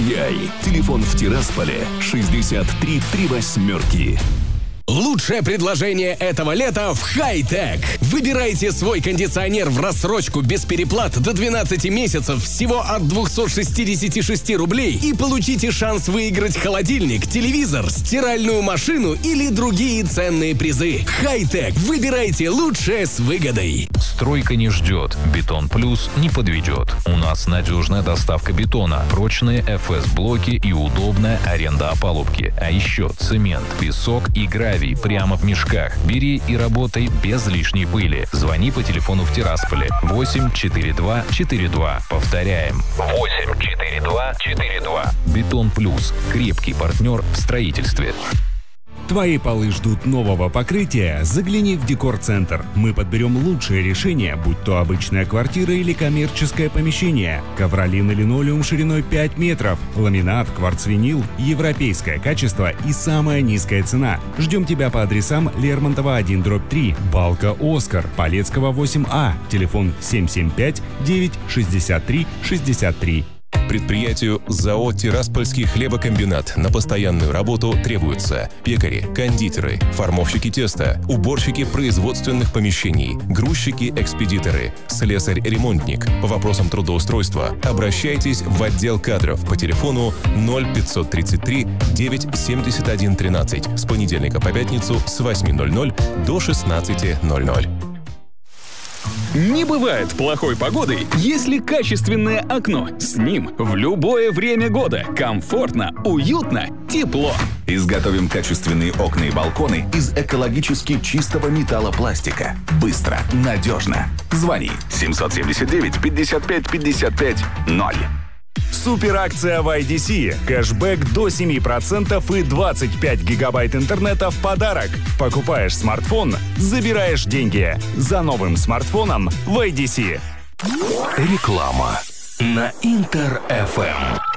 «Сияй». Телефон в Тирасполе 63 38. Лучшее предложение этого лета в Хай-Тек. Выбирайте свой кондиционер в рассрочку без переплат до 12 месяцев всего от 266 рублей и получите шанс выиграть холодильник, телевизор, стиральную машину или другие ценные призы. Хай-Тек. Выбирайте лучшее с выгодой. Стройка не ждет. Бетон Плюс не подведет. У нас надежная доставка бетона, прочные ФС-блоки и удобная аренда опалубки. А еще цемент, песок и гравий прямо в мешках. Бери и работай без лишней пыли. Звони по телефону в Тирасполе 84242. Повторяем. 84242. Бетон Плюс. Крепкий партнер в строительстве. Твои полы ждут нового покрытия? Загляни в Декор-центр. Мы подберем лучшее решение, будь то обычная квартира или коммерческое помещение. Ковролин и линолеум шириной 5 метров. Ламинат, кварцвинил, европейское качество и самая низкая цена. Ждем тебя по адресам Лермонтова 1/3, Балка Оскар, Полецкого 8А, телефон 775-963-63. Предприятию ЗАО «Тираспольский хлебокомбинат» на постоянную работу требуются пекари, кондитеры, формовщики теста, уборщики производственных помещений, грузчики-экспедиторы, слесарь-ремонтник. По вопросам трудоустройства обращайтесь в отдел кадров по телефону 0533 971 13 с понедельника по пятницу с 8:00 до 16:00. Не бывает плохой погоды, если качественное окно. С ним в любое время года комфортно, уютно, тепло. Изготовим качественные окна и балконы из экологически чистого металлопластика. Быстро, надежно. Звони 779 55 55 0. Суперакция в IDC. Кэшбэк до 7% и 25 гигабайт интернета в подарок. Покупаешь смартфон, забираешь деньги. За новым смартфоном в IDC. Реклама на Интер-ФМ.